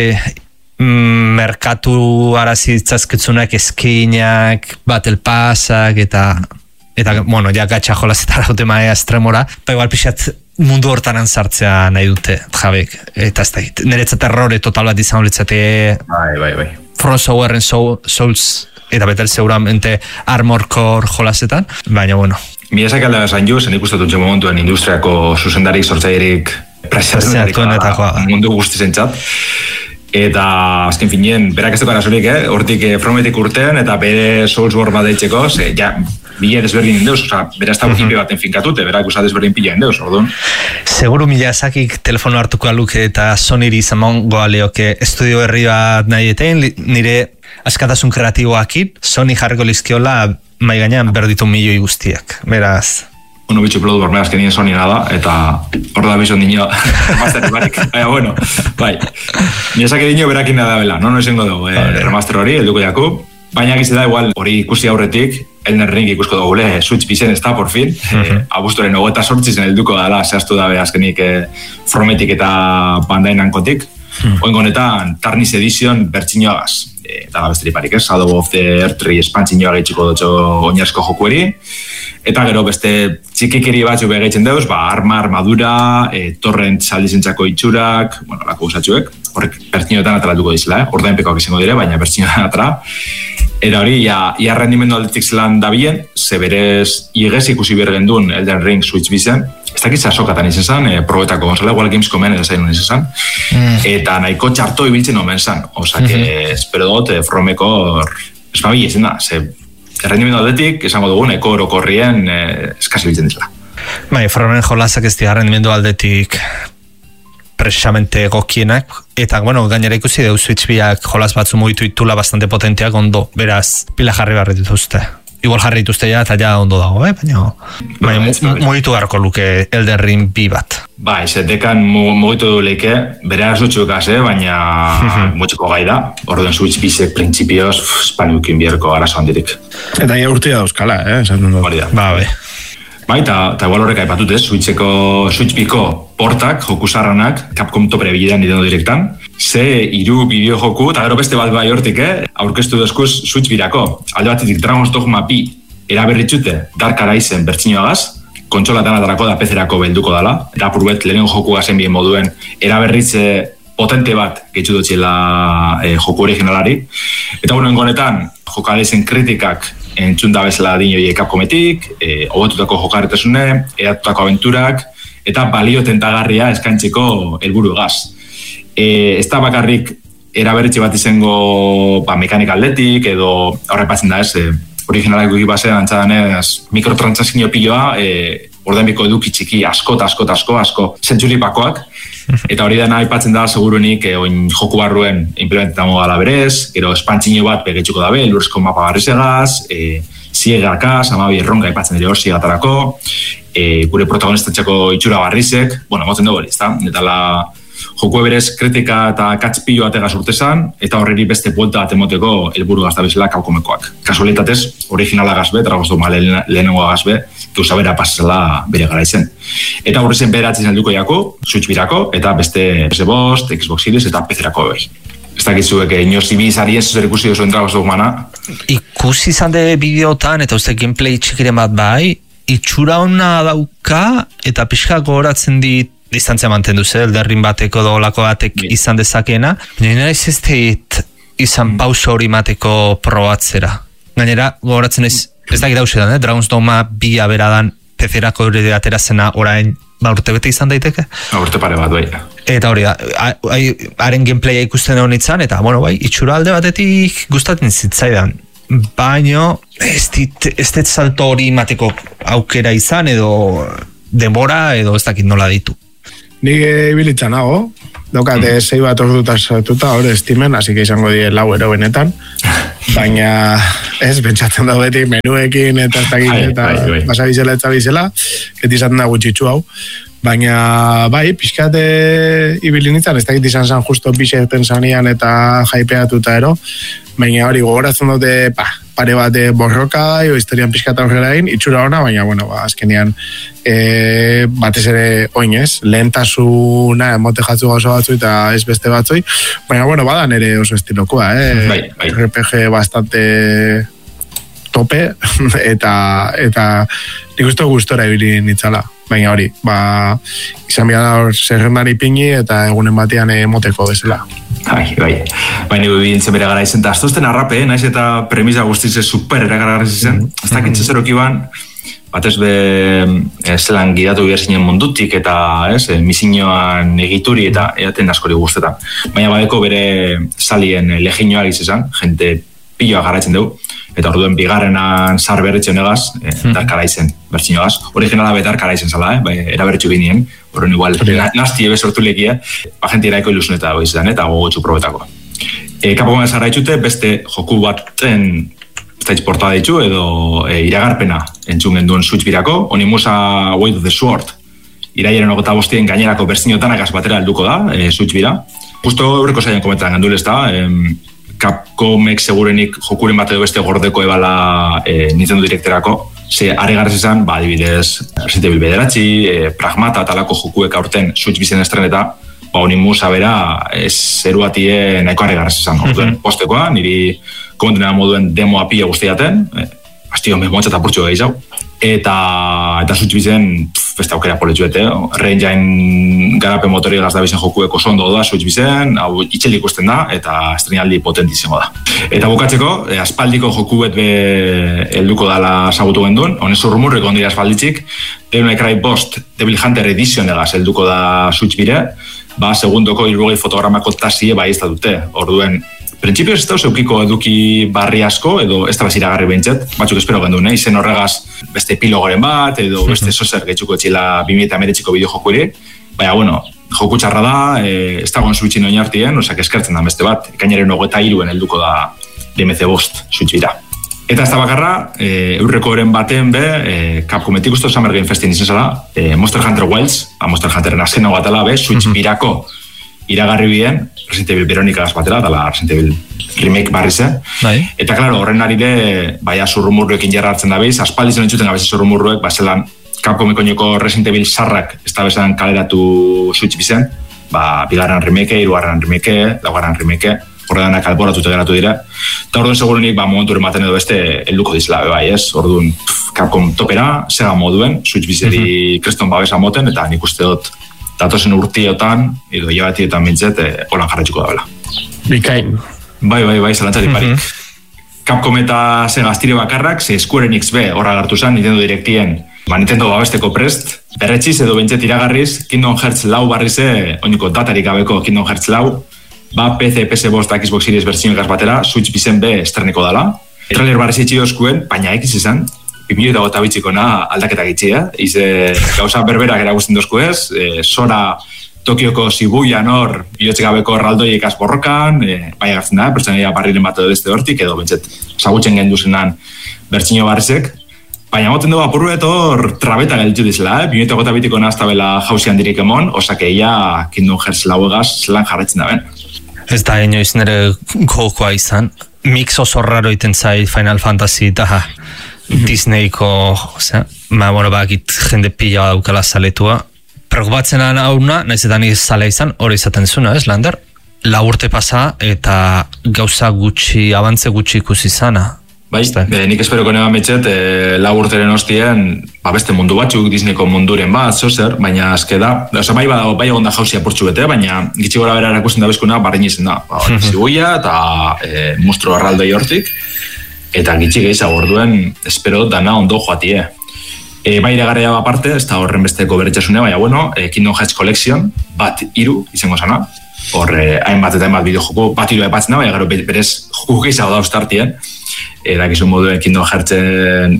merkatu arazitzazketzunak eskinak, battle passak, eta, eta bueno, ja gatsa jolasetara haute maea estremora, ba, igual pixat mundu hortaran sartzea nahi dute jabek, eta ez da, niretzat errore total bat izan litzate bai, bai, bai. From Softwareen Souls eta betel seguramente Armor Core jolasetan, baina bueno. Miyazaki alde bezan jo, zen ikustatu txen momentuen industriako zuzendarik sortzairik presatzen mundu guztizen txat. eta azken finien, berak ez dukara zurik, eh? Hortik eh, Frometik urtean, eta bere Soulsborne bat deitzeko, ze, ja, bile desberdin indeuz, oza, bera ez da uh-huh. hipe baten finkatute, berak usa desberdin pila indeuz, orduan. Seguru Miyazakik telefono hartuko aluke eta Sonyri zamongo aleoke estudio herri bat nahi etein, nire askatasun kreatiboakin, Sony jarriko lizkiola mai gainean berditu milioi guztiak, beraz... Bueno, bitxu Blood Borne azken nien Sony nada, eta hor da bizon dinio, remaster barik. Baina, bueno, bai. Miyazaki dinio berakin da bela, no? No esengo dugu, eh, remaster hori, helduko jaku. Baina gize da, igual, hori ikusi aurretik, Elden Ring ikusko dugu, le, Switch bizen ez da, por fin. Uh-huh. eh, Abustoren ogeta sortzizen helduko dala, zehaztu dabe azkenik eh, Frometik eta Bandai Namcotik. Uh-huh. Oingo honetan, Tarnis Edition bertxinoagaz. Eta besterik parik ez, Shadow of the Earth Tree espantzinoa gehitxiko dutxo oinarsko jokueri. Eta gero beste txikikiri batzu begeitzen deuz, ba, arma, armadura, e, torrent saldizentzako itxurak, bueno, lako usatxuek, horrek bertxinoetan atalatuko dizela, eh? Ordainpekoak izango dire, baina bertxinoetan atara. Eta hori, ia, ia rendimendu aldetik zelan da bien, ze berez igez ikusi bergen duen Elden Ring Switch bizen, ez dakit zasokatan izan, e, probetako gonzala, igual Gamescomen edo zainun izan, mm. eta nahiko txarto ibiltzen omen zan, oza, que mm-hmm. espero dut, e, Fromeko esmabile izan da, ze errendimendu aldetik, esango dugu, nahiko orokorrien eh, eskasi biltzen dizela. Bai, Fromen jolazak ez dira errendimendu aldetik precisamente gokienak, eta, bueno, gainera ikusi deu Switch biak jolaz batzu mugitu itula bastante potenteak ondo, beraz, pila jarri barri dituzte. Igual jarri dituzte ja, eta ja ondo dago, eh? baina, baina mugitu garko luke Elden Ring bi bat. Ba, ez, dekan mugitu du leike, bere azutxukaz, eh? baina mutxuko gai da, orduen Switch bizek printzipioz, espaniukin bierko arazo handirik. Eta ja urtia dauzkala, eh? Hori da. Ba, be. Bai, eta igual horrek aipatut ez, Switcheko, Switch biko portak, joku zarranak, Capcom topere bilean Nintendo Directan, ze hiru bideo joku, eta gero beste bat bai hortik, eh? aurkeztu dezkuz Switch birako. Alde batetik Dragon's Dogma bi eraberritxute Dark Horizon bertxinoagaz, kontsolatan atarako da pezerako belduko dala, eta apurbet lehenen joku gazen bien moduen eraberritze potente bat getxu dutxela eh, joku originalari. Eta bueno, engonetan, jokalezen kritikak entzun da bezala dinoi Capcometik, e, hobetutako jokarretasune, edatutako abenturak, eta balio tentagarria eskaintzeko helburu egaz. E, ez da bakarrik eraberritxe bat izango ba, mekanik aldetik, edo horrepatzen da ez, e, originalak duki basean antzadanez mikrotransakzio piloa, e, ordenbiko eduki txiki asko, asko, asko, asko, zentzuri bakoak, eta hori dena aipatzen da segurunik e, oin joku barruen implementetamu gala berez, gero espantxino bat begetxuko dabe, lurrezko mapa barrizegaz, e, ziegakaz, amabi erronka aipatzen dira hor ziegatarako, e, gure protagonistatxako itxura barrizek, bueno, motzen dugu hori, ez da? Eta la joku berez kritika eta katzpillo ategaz urtezan, eta horreri beste buelta bat emoteko helburu gazta bezala Capcomekoak. Kasualitatez, originala gazbe, Dragon's Dogma lehenengo gazbe, gauza bera pasela bere gara izen. Eta horri zen beratzen helduko jako, Switch birako, eta beste P S bost, Xbox Series eta P C-erako bai. Ez dakizuek, inoz ibizari ez zer ikusi duzuen Dragon's Dogmana? Ikusi izan de bideotan, eta uste gameplay txikiren bat bai, itxura hona dauka, eta pixka gogoratzen dit distantzia mantendu ze, Elden Ring bateko dolako batek yeah. izan dezakeena, baina ez ez teit izan mm. pauso hori mateko probatzera. Gainera, gogoratzen ez, ez dakit hausetan, eh? Dragon's Dogma bia beradan P C-erako hori aterazena orain ba urte bete izan daiteke? Ba urte pare bat, bai. Eta hori da, haren gameplaya ikusten egon itzan, eta bueno, bai, itxura alde batetik gustatzen zitzaidan. Baino, ez dit, ez dit salto hori mateko aukera izan, edo denbora, edo ez dakit nola ditu. Nik ibilitzen nago, daukate mm. zei bat orduta sartuta, hori estimen, hasi que izango die lau ero benetan, baina ez, pentsatzen da beti menuekin eta ez dakit, eta basabizela eta bizela, eti izaten da gutxitzu hau, baina bai, pixkate ibili nintzen, ez dakit izan zan justo bixeten zanian eta jaipeatuta ero, baina hori gogoratzen dute, pa, pare bat borroka, jo historian pixkata horrelain, itxura hona, baina, bueno, ba, azkenean e, batez ere oinez, lehentasuna emote jatzu gauza batzu eta ez beste batzui, baina, bueno, badan ere oso estilokoa, eh? Bai, bai. R P G bastante tope, eta, eta nik uste gustora ibili nitzala, baina hori, ba, izan bia da hor zerrendari pingi eta egunen batean emoteko bezala. Bai, bai. Baina bintzen bere gara izen, eta aztozten arrape, naiz eta premisa guztize super eragarra izan, ez dakit zeroki ban, batez be e, zelan gidatu behar zinen mundutik eta ez, e, misioan egituri eta eaten askori guztetan. Baina badeko bere salien leginoa izan, jente piloa garaitzen dugu, eta orduen bigarrenan zar berritxe honegaz, e, hmm. Dark Arisen bertxinoagaz. Originala be Dark Arisen zala, eh? Bai, erabertxu binien, horren igual, nazti ebe sortu lekia, ba, jente iraiko ilusuneta dago izan, eta gogotxu probetako. E, Capcom zara itxute, beste joku baten stage portada ditu, edo e, iragarpena entzun genduen Switch birako, Onimusa Way of the Sword, iraiaren ogota bostien gainerako bertxinotanak azbatera helduko da, e, Switch bira. Justo horreko zaien komentan gandul ez da, em, Capcomek segurenik jokuren bat edo beste gordeko ebala e, Nintendo Directerako, ze aregarrez izan, ba, adibidez, Resident Evil bederatzi, e, Pragmata talako jokuek aurten Switch bizen estreneta, ba, Onimusa bera, ez zeruatie nahiko aregarrez izan. Mm-hmm. Postekoa, niri komentunera moduen demoa pila guztiaten, e, hastio, memoatza eta purtsu egizau. Eta, eta Switch bizen, pff, beste aukera poletxuete, Re-Engine garapen motori gazda bizen jokueko sondo da Switch bizen, hau itxelik ikusten da, eta estrenaldi potentizimo da. Eta bukatzeko, eh, aspaldiko jokuet be helduko dala sagutu gendun, honezu rumurrik ondira aspalditzik, Devil May Cry Bost Devil Hunter Edition egaz helduko da Switch bire, ba, segundoko irrogei fotogramako tasie bai ez da dute, orduen, printzipioz ez da zeukiko eduki barri asko, edo ez da baziragarri behintzet, batzuk espero gendu, ne? Izen horregaz beste epilogoren bat, edo beste zozer gaitzuko etxila bi mila hemeretziko bideo jokuri, baina, bueno, joku txarra da, e, ez dagoen Switchin oinartien, osak eskertzen da beste bat, ekainaren hogeta hiruen helduko da D M C Bost Switch bira. Eta ez da bakarra, e, eurreko eren baten be, e, Capcometik usto Summer Game Festin izan zela, e, Monster Hunter Wilds, a Monster Hunteren azken hau batela be, Switch birako iragarri bien, Resident Evil Veronica batera, dala Resident Evil remake barri zen. Bai. Eta, klaro, horren arire, baina zurrumurruekin jarra hartzen da behiz, aspaldizen entzuten gabezen zurrumurruek, ba, zelan Capcomeko niko Resident Evil sarrak ez da bezan kaleratu Switch bizen, ba, bigarren remake, hirugarren remake, laugarren remake, horredanak alboratute geratu dira. Eta orduan segurunik, ba, momentu ematen edo beste helduko dizela, bai, ez? Orduan, pff, Capcom topera, sega moduen, Switch bizeri mm-hmm. Kreston babesa moten, eta nik uste dut datozen urtiotan, edo jabatietan bintzet, eh, holan jarretxuko da bela. Bikain. Bai, bai, bai, zalantzari parik. Mm-hmm. Capcom eta Sega astire bakarrak, ze Square Enix B horra hartu zen, Nintendo Directien, ba, Nintendo babesteko prest, berretxiz edo bintzet iragarriz, Kingdom Hearts lau barrize, oiniko datarik gabeko Kingdom Hearts lau, ba, P C, P S bost, Xbox Series bertzinokaz batera, Switch bizen B estreneko dala. Trailer barriz itxiozkuen, baina ekiz izan, bi mila eta bitxikona aldaketa gitxia, ize gauza berberak eragusten dozku ez, e, Sora Tokioko Shibuyan hor, bihotxe gabeko erraldoiek azborrokan, e, bai agartzen da, pertsonaia barriren bat edo beste hortik, edo bentset, zagutzen genduzenan bertxino barrizek, baina moten dugu apurruet hor trabeta gelditu dizela, eh? bi mila eta bitxikona azta bela jauzian dirik emon, osakeia Kingdom Hearts lauegaz zelan jarretzen da ben. Ez da inoiz nire gokoa izan, mix oso raro iten zai Final Fantasy eta Disneyko, osea, ma, bueno, bakit jende pila daukala zaletua. Preokupatzen hauna, nahiz eta nire zale izan, hori izaten zuna, ez, Lander? La urte pasa eta gauza gutxi, abantze gutxi ikusi izana. Bai, e, nik esperoko neba metxet, e, lau urteren hostien, ba, beste mundu batzuk, Disneyko munduren bat, zozer, baina azke da, oza, bai, bai, bai egon da jauzia portxu bete, baina gitxi gora bera erakusten da bezkuna, barrein izan da, ba, zibuia eta e, monstru arraldoi hortik, eta gitxi gehiago orduen, espero dana ondo joatie. E, bai iragarria aparte, ez da horren besteko beretxasune, baina bueno, e, Kingdom Hearts Collection, bat iru, izango zana, hor, e, hainbat eta hainbat bideo joko, bat iru epatzen da, baina gero berez joku gehiago da ustartien, edakizun moduen Kingdom Heartsen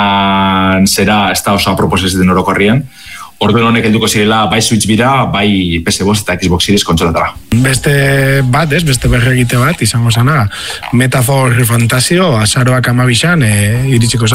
izenan zera ez da oso aproposeziten orokorrien. Orduen honek helduko zirela bai Switch bira, bai P S bost eta Xbox Series kontsolatara. Beste bat, ez, beste berregite bat, izango zana, Metaphor Fantasio, azaroak amabixan, e, iritsiko